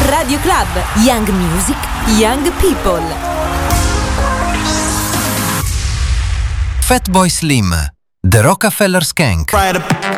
Radio Club, Young Music, Young People. Fatboy Slim, The Rockefeller Skank.